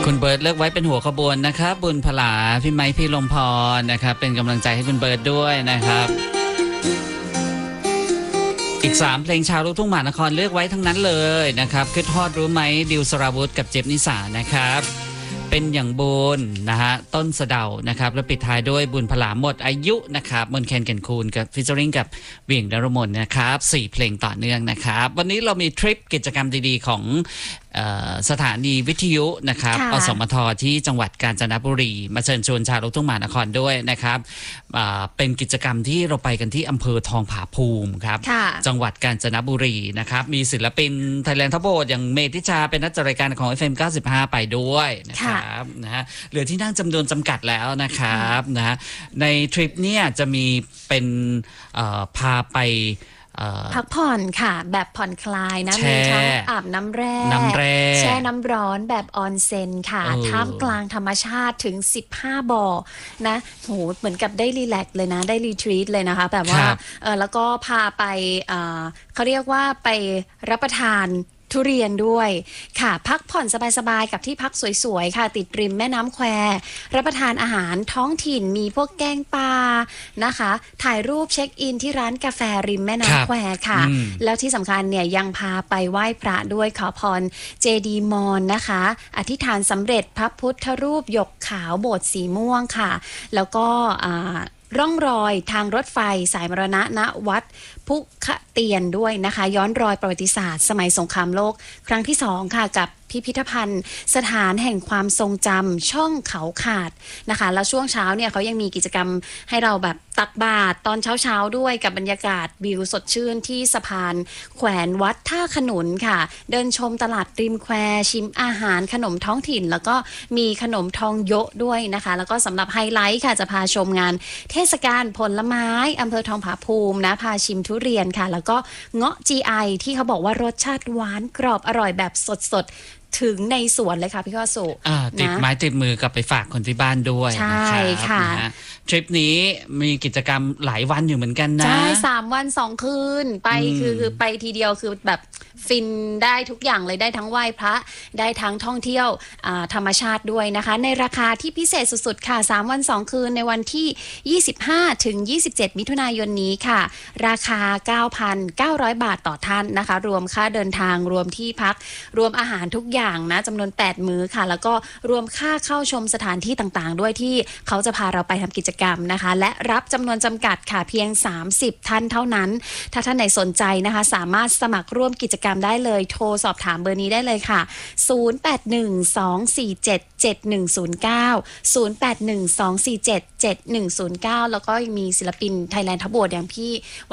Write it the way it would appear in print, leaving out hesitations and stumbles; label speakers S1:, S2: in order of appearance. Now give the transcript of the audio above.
S1: คุณเบิร์ตเลือกไว้เป็นหัวขบวนนะครับบุญพลาพี่ไม้พี่ลมพรนะครับเป็นกำลังใจให้คุณเบิร์ตด้วยนะครับอีก3เพลงชาวลูกทุ่งมหานครเลือกไว้ทั้งนั้นเลยนะครับคือทอดรู้ไหมดิวสราวุธกับเจฟนิสานะครับเป็นอย่างบุญนะฮะต้นสะเดานะครับแล้วปิดท้ายด้วยบุญพลาหมดอายุนะครับมนแคนแก่นคูณกับฟิชเจอริงกับเวียงดารมนนะครับ4เพลงต่อเนื่องนะครับวันนี้เรามีทริปกิจกรรมดีๆของสถานีวิทยุนะครับอสมทที่จังหวัดกาญจนบุรีมาเชิญชวนชาวลูกทุ่งมหานครด้วยนะครับเป็นกิจกรรมที่เราไปกันที่อำเภอทองผาภูมิครับจังหวัดกาญจนบุรีนะครับมีศิลปินไทยแลนด์ท็อปโบอย่างเมธิชาเป็นนักจัดรายการของ FM 95 ไปด้วยนะครับนะฮะเหลือที่นั่งจำนวนจำกัดแล้วนะครับนะฮะในทริปเนี่ยจะมีเป็นพาไป
S2: พักผ่อนค่ะแบบผ่อนคลายนะมีทั้งอาบน้ำแร่แช่น้ำร้อนแบบออนเซ็นค่ะท่ามกลางธรรมชาติถึง15บ่อนะโหเหมือนกับได้รีแลกซ์เลยนะได้รีทรีตเลยนะคะแบบว่าแล้วก็พาไปเขาเรียกว่าไปรับประทานทุเรียนด้วยค่ะพักผ่อนสบายๆกับที่พักสวยๆค่ะติดริมแม่น้ำแควรับประทานอาหารท้องถิ่นมีพวกแกงปลานะคะถ่ายรูปเช็คอินที่ร้านกาแฟริมแม่น้ำแควค่ะแล้วที่สำคัญเนี่ยยังพาไปไหว้พระด้วยขอพรเจดีย์มอญนะคะอธิษฐานสำเร็จพระพุทธรูปหยกขาวโบสถ์สีม่วงค่ะแล้วก็ร่องรอยทางรถไฟสายมรณะณวัดพุขเตียนด้วยนะคะย้อนรอยประวัติศาสตร์สมัยสงครามโลกครั้งที่2ค่ะกับพิพิธภัณฑ์สถานแห่งความทรงจำช่องเขาขาดนะคะแล้วช่วงเช้าเนี่ยเขายังมีกิจกรรมให้เราแบบตักบาตรตอนเช้าด้วยกับบรรยากาศวิวสดชื่นที่สะพานแขวนวัดท่าขนุนค่ะเดินชมตลาดริมแควชิมอาหารขนมท้องถิ่นแล้วก็มีขนมทองโยะด้วยนะคะแล้วก็สำหรับไฮไลท์ค่ะจะพาชมงานเทศกาลผลไม้อำเภอทองผาภูมินะพาชิมทุเรียนค่ะแล้วก็เงาะ GI ที่เขาบอกว่ารสชาติหวานกรอบอร่อยแบบสดถึงในสวนเลยค่ะพี่ข้อสุ
S1: ติดไม้ติดมือกลับไปฝากคนที่บ้านด้วย
S2: ใช่ค่ะ
S1: ทริปนี้มีกิจกรรมหลายวันอยู่เหมือนกันนะ
S2: ใช่3 วัน 2 คืนไปคือไปทีเดียวคือแบบฟินได้ทุกอย่างเลยได้ทั้งไหว้พระได้ทั้งท่องเที่ยวธรรมชาติด้วยนะคะในราคาที่พิเศษสุดๆค่ะ3 วัน 2 คืนในวันที่25ถึง27มิถุนายนนี้ค่ะราคา 9,900 บาทต่อท่านนะคะรวมค่าเดินทางรวมที่พักรวมอาหารทุกอย่างนะจำนวน8มื้อค่ะแล้วก็รวมค่าเข้าชมสถานที่ต่างๆด้วยที่เขาจะพาเราไปทำกิจกรรมนะคะและรับจำนวนจำกัดค่ะเพียง30ท่านเท่านั้นถ้าท่านไหนสนใจนะคะสามารถสมัครร่วมกิจกรรมได้เลยโทรสอบถามเบอร์นี้ได้เลยค่ะ0812477109 0812477109แล้วก็ยังมีศิลปินไทยแลนด์ท็อปโบว์อย่างพี่